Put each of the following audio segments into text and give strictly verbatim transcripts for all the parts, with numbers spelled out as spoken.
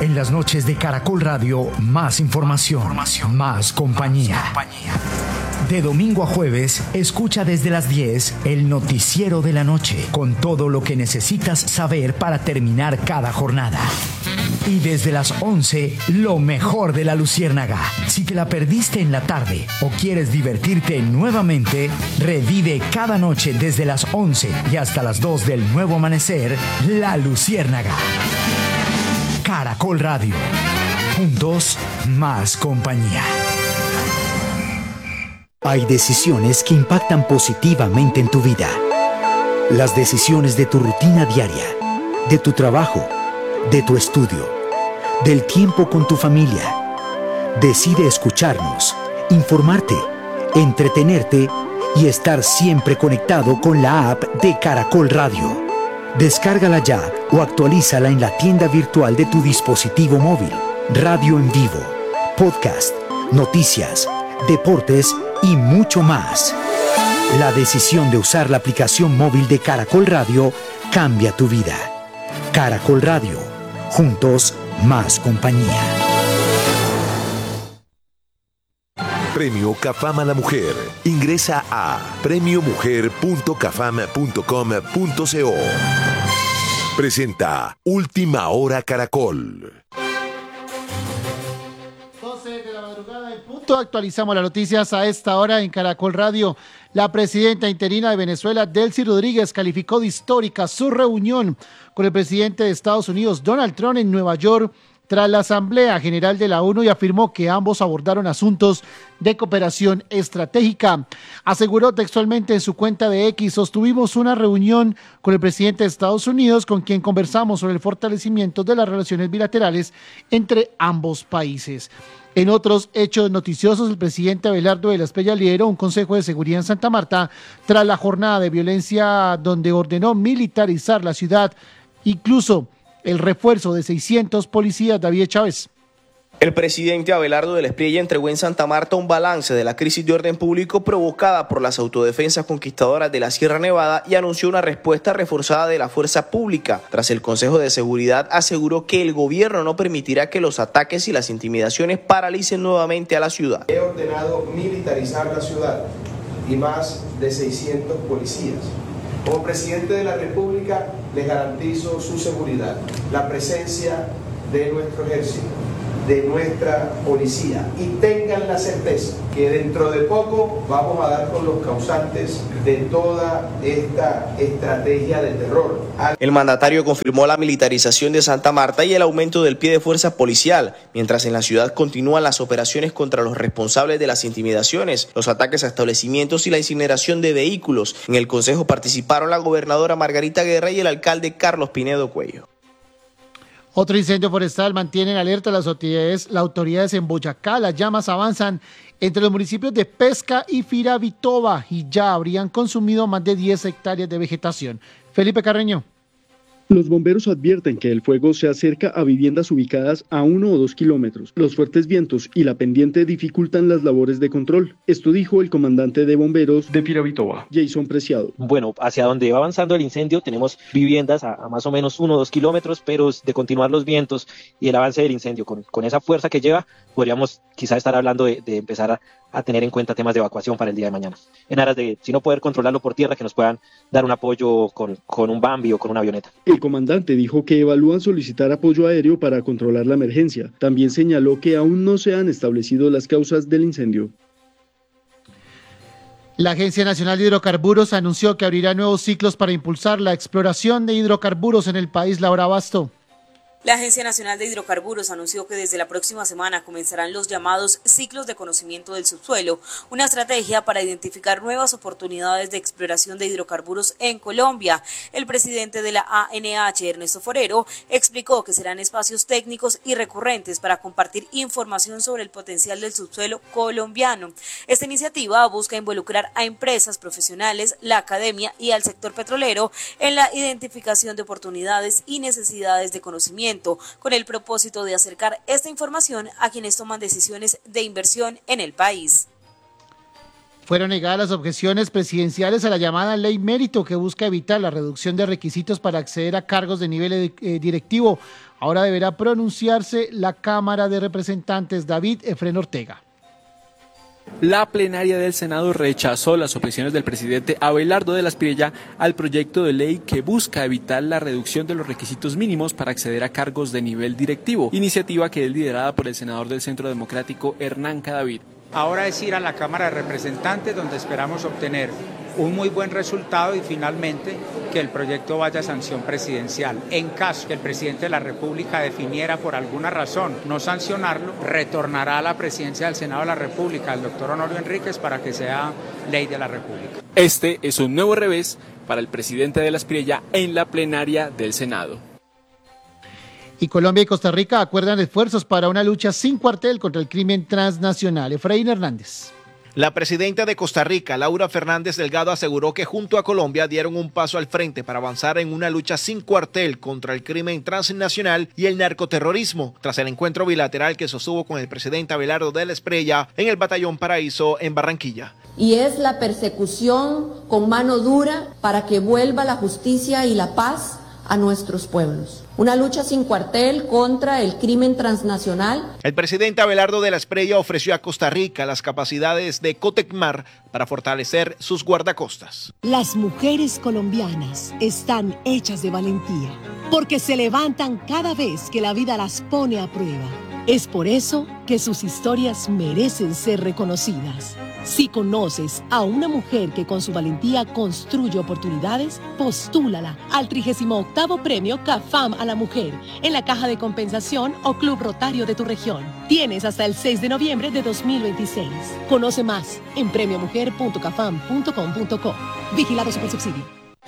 En las noches de Caracol Radio, más información, información. Más compañía. Más compañía. De domingo a jueves, escucha desde las diez el noticiero de la noche, con todo lo que necesitas saber para terminar cada jornada. Y desde las once, lo mejor de la Luciérnaga. Si te la perdiste en la tarde o quieres divertirte nuevamente, revive cada noche desde las once y hasta las dos del nuevo amanecer, La Luciérnaga. Caracol Radio. Juntos, más compañía. Hay decisiones que impactan positivamente en tu vida. Las decisiones de tu rutina diaria, de tu trabajo, de tu estudio, del tiempo con tu familia. Decide escucharnos, informarte, entretenerte y estar siempre conectado con la app de Caracol Radio. Descárgala ya o actualízala en la tienda virtual de tu dispositivo móvil. Radio en vivo, podcast, noticias, deportes y mucho más. La decisión de usar la aplicación móvil de Caracol Radio cambia tu vida. Caracol Radio. Juntos, más compañía. Premio CAFAM a la Mujer. Ingresa a premio mujer punto cafam punto com punto co. Presenta Última Hora Caracol. doce de la madrugada en punto. Actualizamos las noticias a esta hora en Caracol Radio. La presidenta interina de Venezuela, Delcy Rodríguez, calificó de histórica su reunión con el presidente de Estados Unidos, Donald Trump, en Nueva York, tras la Asamblea General de la ONU, y afirmó que ambos abordaron asuntos de cooperación estratégica. Aseguró textualmente en su cuenta de X: sostuvimos una reunión con el presidente de Estados Unidos, con quien conversamos sobre el fortalecimiento de las relaciones bilaterales entre ambos países. En otros hechos noticiosos, el presidente Abelardo de la Espriella lideró un consejo de seguridad en Santa Marta tras la jornada de violencia donde ordenó militarizar la ciudad, incluso el refuerzo de seiscientos policías. David Chávez. El presidente Abelardo de la Espriella entregó en Santa Marta un balance de la crisis de orden público provocada por las autodefensas conquistadoras de la Sierra Nevada y anunció una respuesta reforzada de la fuerza pública. Tras el Consejo de Seguridad, aseguró que el gobierno no permitirá que los ataques y las intimidaciones paralicen nuevamente a la ciudad. He ordenado militarizar la ciudad y más de seiscientos policías. Como presidente de la República, les garantizo su seguridad, la presencia de nuestro ejército, de nuestra policía, y tengan la certeza que dentro de poco vamos a dar con los causantes de toda esta estrategia de terror. El mandatario confirmó la militarización de Santa Marta y el aumento del pie de fuerza policial, mientras en la ciudad continúan las operaciones contra los responsables de las intimidaciones, los ataques a establecimientos y la incineración de vehículos. En el consejo participaron la gobernadora Margarita Guerra y el alcalde Carlos Pinedo Cuello. Otro incendio forestal mantiene en alerta las autoridades, las autoridades en Boyacá. Las llamas avanzan entre los municipios de Pesca y Firavitoba y ya habrían consumido más de diez hectáreas de vegetación. Felipe Carreño. Los bomberos advierten que el fuego se acerca a viviendas ubicadas a uno o dos kilómetros. Los fuertes vientos y la pendiente dificultan las labores de control. Esto dijo el comandante de bomberos de Firavitoba, Jason Preciado. Bueno, hacia donde va avanzando el incendio tenemos viviendas a, a más o menos uno o dos kilómetros, pero de continuar los vientos y el avance del incendio con, con esa fuerza que lleva, podríamos quizá estar hablando de, de empezar a, a tener en cuenta temas de evacuación para el día de mañana. En aras de, si no poder controlarlo por tierra, que nos puedan dar un apoyo con, con un Bambi o con una avioneta. El comandante dijo que evalúan solicitar apoyo aéreo para controlar la emergencia. También señaló que aún no se han establecido las causas del incendio. La Agencia Nacional de Hidrocarburos anunció que abrirá nuevos ciclos para impulsar la exploración de hidrocarburos en el país. Laura Basto. La Agencia Nacional de Hidrocarburos anunció que desde la próxima semana comenzarán los llamados ciclos de conocimiento del subsuelo, una estrategia para identificar nuevas oportunidades de exploración de hidrocarburos en Colombia. El presidente de la A N H, Ernesto Forero, explicó que serán espacios técnicos y recurrentes para compartir información sobre el potencial del subsuelo colombiano. Esta iniciativa busca involucrar a empresas, profesionales, la academia y al sector petrolero en la identificación de oportunidades y necesidades de conocimiento, con el propósito de acercar esta información a quienes toman decisiones de inversión en el país. Fueron negadas las objeciones presidenciales a la llamada Ley Mérito, que busca evitar la reducción de requisitos para acceder a cargos de nivel eh, directivo. Ahora deberá pronunciarse la Cámara de Representantes. David Efrén Ortega. La plenaria del Senado rechazó las objeciones del presidente Abelardo de la Espriella al proyecto de ley que busca evitar la reducción de los requisitos mínimos para acceder a cargos de nivel directivo, iniciativa que es liderada por el senador del Centro Democrático Hernán Cadavid. Ahora es ir a la Cámara de Representantes, donde esperamos obtener un muy buen resultado y finalmente que el proyecto vaya a sanción presidencial. En caso que el presidente de la República definiera por alguna razón no sancionarlo, retornará a la presidencia del Senado de la República el doctor Honorio Enríquez para que sea ley de la República. Este es un nuevo revés para el presidente de la Espriella en la plenaria del Senado. Y Colombia y Costa Rica acuerdan esfuerzos para una lucha sin cuartel contra el crimen transnacional. Efraín Hernández. La presidenta de Costa Rica, Laura Fernández Delgado, aseguró que junto a Colombia dieron un paso al frente para avanzar en una lucha sin cuartel contra el crimen transnacional y el narcoterrorismo, tras el encuentro bilateral que sostuvo con el presidente Abelardo de la Espriella en el Batallón Paraíso en Barranquilla. Y es la persecución con mano dura para que vuelva la justicia y la paz a nuestros pueblos. Una lucha sin cuartel contra el crimen transnacional. El presidente Abelardo de la Espriella ofreció a Costa Rica las capacidades de Cotecmar para fortalecer sus guardacostas. Las mujeres colombianas están hechas de valentía, porque se levantan cada vez que la vida las pone a prueba. Es por eso que sus historias merecen ser reconocidas. Si conoces a una mujer que con su valentía construye oportunidades, postúlala al trigésimo octavo Premio CAFAM a la Mujer en la Caja de Compensación o Club Rotario de tu región. Tienes hasta el seis de noviembre de dos mil veintiséis. Conoce más en premio mujer punto cafam punto com punto co. Vigilado Supersubsidio.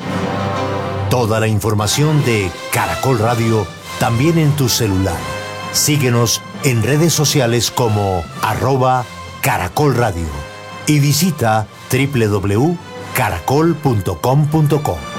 Toda la información de Caracol Radio también en tu celular. Síguenos en redes sociales como arroba Caracol Radio y visita doble u doble u doble u punto caracol punto com punto co.